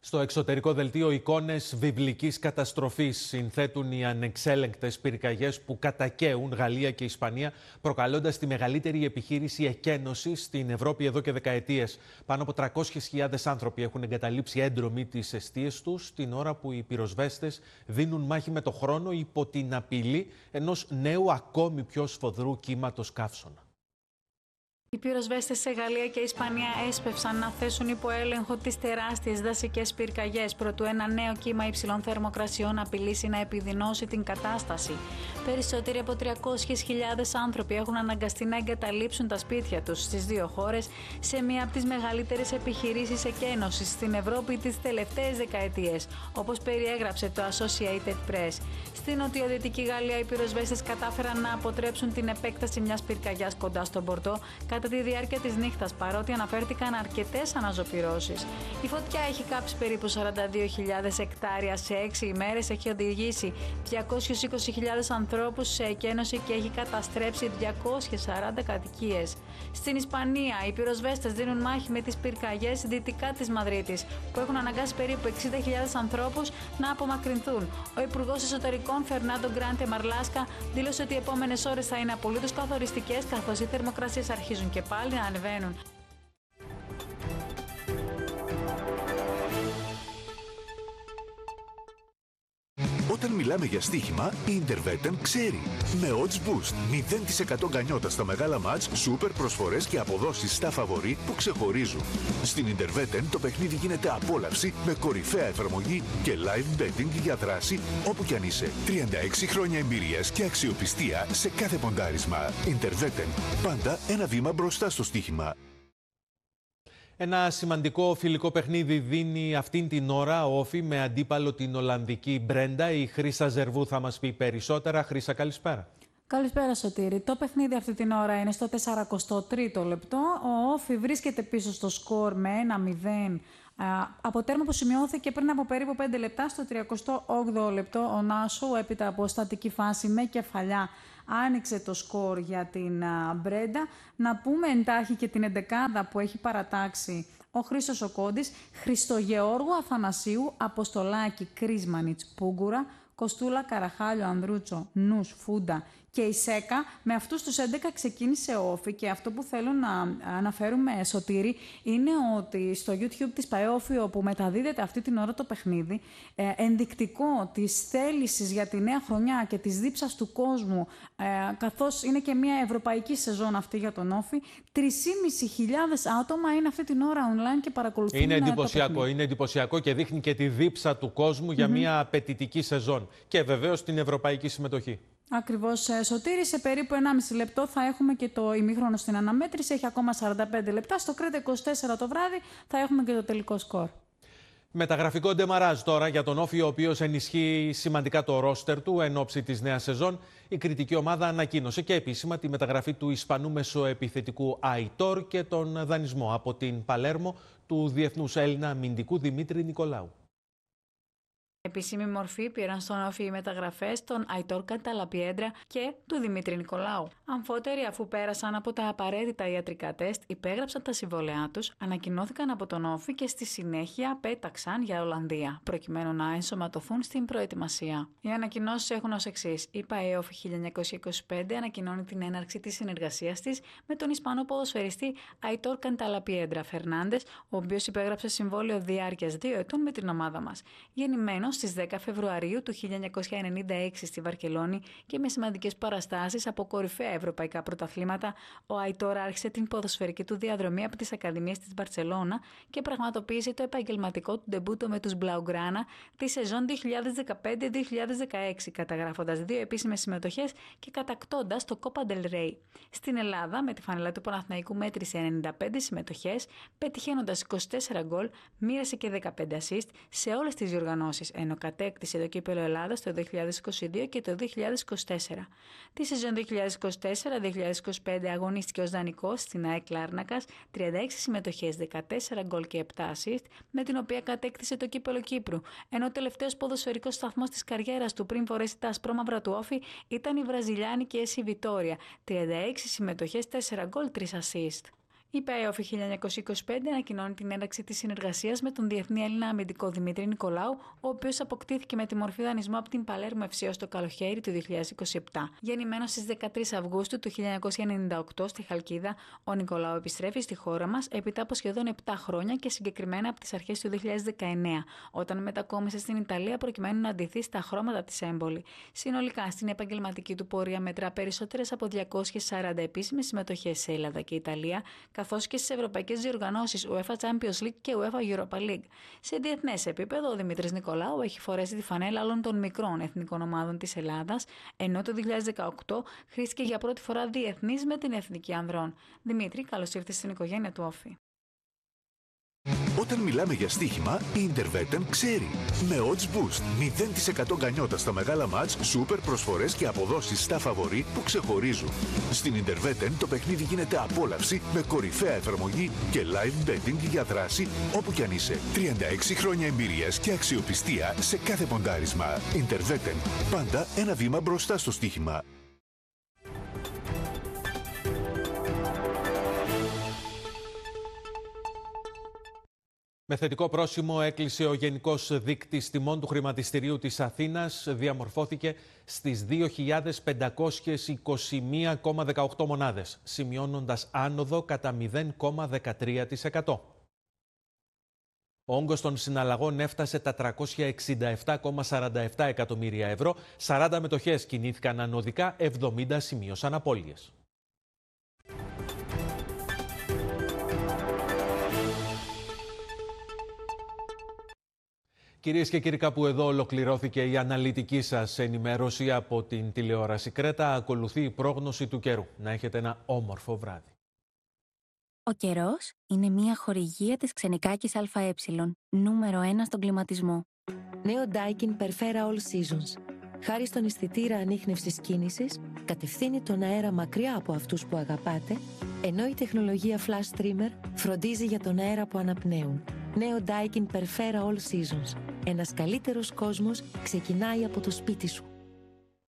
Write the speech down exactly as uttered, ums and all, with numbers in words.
Στο εξωτερικό δελτίο, εικόνες βιβλικής καταστροφής συνθέτουν οι ανεξέλεγκτες πυρκαγιές που κατακαίουν Γαλλία και Ισπανία, προκαλώντας τη μεγαλύτερη επιχείρηση εκένωσης στην Ευρώπη εδώ και δεκαετίες. Πάνω από τριακόσιες χιλιάδες άνθρωποι έχουν εγκαταλείψει έντρομοι τις εστίες τους, την ώρα που οι πυροσβέστες δίνουν μάχη με το χρόνο υπό την απειλή ενός νέου ακόμη πιο σφοδρού κύματος καύσωνα. Οι πυροσβέστες σε Γαλλία και Ισπανία έσπευσαν να θέσουν υπό έλεγχο τις τεράστιες δασικές πυρκαγιές, προτού ένα νέο κύμα υψηλών θερμοκρασιών απειλήσει να επιδεινώσει την κατάσταση. Περισσότεροι από τριακόσιες χιλιάδες άνθρωποι έχουν αναγκαστεί να εγκαταλείψουν τα σπίτια τους στις δύο χώρες σε μία από τις μεγαλύτερες επιχειρήσεις εκένωσης στην Ευρώπη τις τελευταίες δεκαετίες, όπως περιέγραψε το Associated Press. Στην νοτιοδυτική Γαλλία, οι πυροσβέστες κατάφεραν να αποτρέψουν την επέκταση μιας πυρκαγιάς κοντά στον Μπορντό κατά τη διάρκεια της νύχτας, παρότι αναφέρθηκαν αρκετές αναζωπυρώσεις. Η φωτιά έχει κάψει περίπου σαράντα δύο χιλιάδες εκτάρια σε έξι ημέρες, έχει οδηγήσει διακόσιες είκοσι χιλιάδες ανθρώπους σε εκένωση και έχει καταστρέψει διακόσιες σαράντα κατοικίες. Στην Ισπανία, οι πυροσβέστες δίνουν μάχη με τις πυρκαγιές δυτικά της Μαδρίτης, που έχουν αναγκάσει περίπου εξήντα χιλιάδες ανθρώπους να απομακρυνθούν. Ο Υπουργός Εσωτερικών Φερνάντο Γκράντε Μαρλάσκα δήλωσε ότι οι επόμενες ώρες θα είναι απολύτως καθοριστικές, καθώς οι θερμοκρασίες αρχίζουν και πάλι να ανεβαίνουν. Όταν μιλάμε για στοίχημα, η Intervetten ξέρει. Με Odds Boost, μηδέν τοις εκατό γκανιότα στα μεγάλα μάτς, σούπερ προσφορές και αποδόσεις στα φαβορί που ξεχωρίζουν. Στην Intervetten το παιχνίδι γίνεται απόλαυση με κορυφαία εφαρμογή και live betting για δράση όπου κι αν είσαι. τριάντα έξι χρόνια εμπειρίας και αξιοπιστία σε κάθε ποντάρισμα. Intervetten, πάντα ένα βήμα μπροστά στο στοίχημα. Ένα σημαντικό φιλικό παιχνίδι δίνει αυτήν την ώρα ο Όφη με αντίπαλο την Ολλανδική Μπρέντα. Η Χρύσα Ζερβού θα μας πει περισσότερα. Χρύσα, καλησπέρα. Καλησπέρα, Σωτήρη. Το παιχνίδι αυτή την ώρα είναι στο σαραντά τρίτο λεπτό. Ο Όφη βρίσκεται πίσω στο σκορ με ένα μηδέν. Από τέρμα που σημειώθηκε πριν από περίπου πέντε λεπτά. Στο τριαντά όγδοο λεπτό ο Νάσο, έπειτα από στατική φάση με κεφαλιά, άνοιξε το σκορ για την Μπρέντα. Να πούμε εντάχει και την εντεκάδα που έχει παρατάξει ο Χρήστος ο Κόντης, Χριστογεώργου Αθανασίου, Αποστολάκη, Κρίσμανιτς, Πούγκουρα, Κοστούλα, Καραχάλιο, Ανδρούτσο, Νους, Φούντα και η Σέκα. Με αυτούς τους έντεκα ξεκίνησε ο Όφη και αυτό που θέλω να αναφέρουμε, Σωτήρη, είναι ότι στο YouTube της ΠαΕ-Όφη, όπου μεταδίδεται αυτή την ώρα το παιχνίδι, ε, ενδεικτικό της θέλησης για τη νέα χρονιά και της δίψας του κόσμου, ε, καθώς είναι και μια ευρωπαϊκή σεζόν αυτή για τον Όφη, τρεις χιλιάδες πεντακόσια άτομα είναι αυτή την ώρα online και παρακολουθούν. Είναι εντυπωσιακό, είναι εντυπωσιακό και δείχνει και τη δίψα του κόσμου για mm-hmm. μια απαιτητική σεζόν και βεβαίως την ευρωπαϊκή συμμετοχή. Ακριβώς, Σωτήρη. Σε περίπου ενάμιση λεπτό θα έχουμε και το ημίχρονο στην αναμέτρηση. Έχει ακόμα σαράντα πέντε λεπτά. Στο Κρέτα είκοσι τέσσερα το βράδυ θα έχουμε και το τελικό σκορ. Μεταγραφικό ντεμαράζ τώρα για τον Όφη, ο οποίος ενισχύει σημαντικά το ρόστερ του εν ώψη της νέας σεζόν. Η κριτική ομάδα ανακοίνωσε και επίσημα τη μεταγραφή του Ισπανού μεσοεπιθετικού Αϊτόρ και τον δανεισμό από την Παλέρμο του διεθνούς Έλληνα αμυντικού Δημήτρη Νικολάου. Επίσημη μορφή πήραν στον Όφη οι μεταγραφές των Αϊτόρ Κανταλαπιέντρα και του Δημήτρη Νικολάου. Αμφότεροι, αφού πέρασαν από τα απαραίτητα ιατρικά τεστ, υπέγραψαν τα συμβόλαιά τους, ανακοινώθηκαν από τον Όφη και στη συνέχεια πέταξαν για Ολλανδία, προκειμένου να ενσωματωθούν στην προετοιμασία. Οι ανακοινώσεις έχουν ως εξής. Η ΠαΕ-Όφη χίλια εννιακόσια είκοσι πέντε ανακοινώνει την έναρξη της συνεργασίας της με τον Ισπανό ποδοσφαιριστή Αϊτόρ Κανταλαπιέντρα Φερνάντες, ο οποίος υπέγραψε συμβόλαιο διάρκειας δύο ετών με την ομάδα μας. Γεννημένος στις δέκα Φεβρουαρίου του χίλια εννιακόσια ενενήντα έξι στη Βαρκελόνη και με σημαντικές παραστάσεις από κορυφαία ευρωπαϊκά πρωταθλήματα, ο Αϊτόρ άρχισε την ποδοσφαιρική του διαδρομή από τις Ακαδημίες της Μπαρτσελώνα και πραγματοποίησε το επαγγελματικό του ντεμπούτο με τους Μπλαουγκράνα τη σεζόν δύο χιλιάδες δεκαπέντε δύο χιλιάδες δεκαέξι, καταγράφοντας δύο επίσημες συμμετοχές και κατακτώντας το Copa del Rey. Στην Ελλάδα, με τη φανελά του Παναθηναϊκού μέτρησε ενενήντα πέντε συμμετοχές, πετυχαίνοντας είκοσι τέσσερα γκολ, μοίρασε και δεκαπέντε assist σε όλες τις διοργανώσεις, ενώ κατέκτησε το κύπελλο Ελλάδας το δύο χιλιάδες είκοσι δύο και το δύο χιλιάδες είκοσι τέσσερα. Τη σεζόν δύο χιλιάδες είκοσι τέσσερα δύο χιλιάδες είκοσι πέντε αγωνίστηκε ως δανεικός στην ΑΕΚ Λάρνακας, τριάντα έξι συμμετοχές, δεκατέσσερα γκολ και επτά assist, με την οποία κατέκτησε το κύπελλο Κύπρου, ενώ ο τελευταίος ποδοσφαιρικός σταθμός της καριέρας του πριν φορέσει τα ασπρόμαυρα του Όφη ήταν η βραζιλιάνικη ΕΣΥ Βιτόρια, τριάντα έξι συμμετοχές, τέσσερα γκολ, τρία assist. Η ΠΑΕΟΦΗ χίλια εννιακόσια είκοσι πέντε ανακοινώνει την ένταξη της συνεργασίας με τον διεθνή Έλληνα αμυντικό Δημήτρη Νικολάου, ο οποίος αποκτήθηκε με τη μορφή δανεισμού από την Παλέρμο εφ σι ως το καλοκαίρι του δύο χιλιάδες είκοσι επτά. Γεννημένος στις δεκατρείς Αυγούστου του χίλια εννιακόσια ενενήντα οκτώ στη Χαλκίδα, ο Νικολάου επιστρέφει στη χώρα μας έπειτα από σχεδόν επτά χρόνια και συγκεκριμένα από τις αρχές του δύο χιλιάδες δεκαεννέα, όταν μετακόμισε στην Ιταλία προκειμένου να ντυθεί στα χρώματα της έμπολη. Συνολικά στην επαγγελματική του πορεία μετρά περισσότερες από διακόσιες σαράντα επίσημες συμμετοχές σε Ελλάδα και Ιταλία, καθώς και στις ευρωπαϊκές διοργανώσεις UEFA Champions League και UEFA Europa League. Σε διεθνές επίπεδο, ο Δημήτρης Νικολάου έχει φορέσει τη φανέλα όλων των μικρών εθνικών ομάδων της Ελλάδας, ενώ το δύο χιλιάδες δεκαοκτώ χρήστηκε για πρώτη φορά διεθνής με την Εθνική Ανδρών. Δημήτρη, καλώς ήρθες στην οικογένεια του Όφη. Όταν μιλάμε για στοίχημα, η Intervetten ξέρει. Με Odds Boost, μηδέν τοις εκατό γκανιότα στα μεγάλα μάτς, σούπερ προσφορές και αποδόσεις στα φαβορί που ξεχωρίζουν. Στην Intervetten το παιχνίδι γίνεται απόλαυση με κορυφαία εφαρμογή και live betting για δράση όπου κι αν είσαι. τριάντα έξι χρόνια εμπειρίας και αξιοπιστία σε κάθε ποντάρισμα. Intervetten, πάντα ένα βήμα μπροστά στο στοίχημα. Με θετικό πρόσημο έκλεισε ο Γενικός Δείκτης Τιμών του Χρηματιστηρίου της Αθήνας. Διαμορφώθηκε στις δύο χιλιάδες πεντακόσιες είκοσι μία κόμμα δεκαοκτώ μονάδες, σημειώνοντας άνοδο κατά μηδέν κόμμα δεκατρία τοις εκατό. Ο όγκος των συναλλαγών έφτασε τα τριακόσια εξήντα επτά κόμμα σαράντα επτά εκατομμύρια ευρώ. σαράντα μετοχές κινήθηκαν ανωδικά, εβδομήντα σημείωσαν απώλειες. Κυρίες και κύριοι, κάπου εδώ ολοκληρώθηκε η αναλυτική σας ενημέρωση από την τηλεόραση Κρέτα. Ακολουθεί η πρόγνωση του καιρού. Να έχετε ένα όμορφο βράδυ. Ο καιρός είναι μια χορηγία της Ξενικάκης ΑΕ, νούμερο ένα στον κλιματισμό. Νέο Daikin Perfera All Seasons. Χάρη στον αισθητήρα ανίχνευσης κίνησης, κατευθύνει τον αέρα μακριά από αυτούς που αγαπάτε, ενώ η τεχνολογία Flash Trimmer φροντίζει για τον αέρα που αναπνέουν. Νέο Daikin Perfera All Seasons. Ένας καλύτερος κόσμος ξεκινάει από το σπίτι σου.